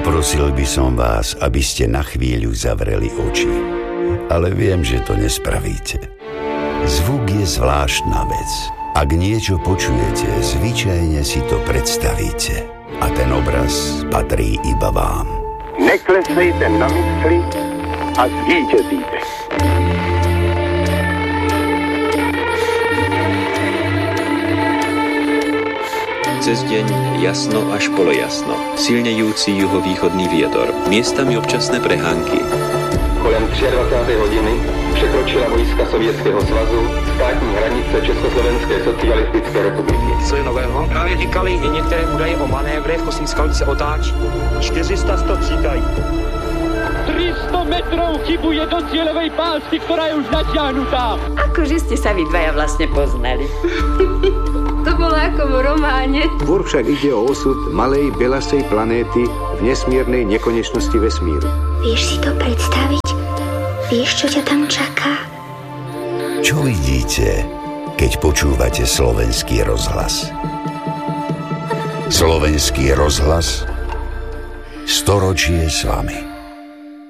Poprosil by som vás, aby ste na chvíľu zavreli oči. Ale viem, že to nespravíte. Zvuk je zvláštna vec. Ak niečo počujete, zvyčajne si to predstavíte. A ten obraz patrí iba vám. Neklesejte na mysli a zvítězíte. Cez deň jasno až polojasno, silnejúci juhovýchodný vietor, miestami občasné prehánky. Kolem 23. hodiny překročila vojska Sovětského svazu státní hranice Československé socialistické republiky. Co je nového? Právě říkali i některé údaje o manévrech, kosmí skalky se otáčí. 400 střídají. 300 metrov chybuje do cieľovej pásky, ktorá je už natiahnutá. Akože ste sa vy dvaja vlastne poznali. To bolo ako v románe. Tvor však ide o osud malej belasej planéty v nesmiernej nekonečnosti vesmíru. Vieš si to predstaviť? Vieš, čo ťa tam čaká? Čo vidíte, keď počúvate Slovenský rozhlas? Slovenský rozhlas, storočie s vami.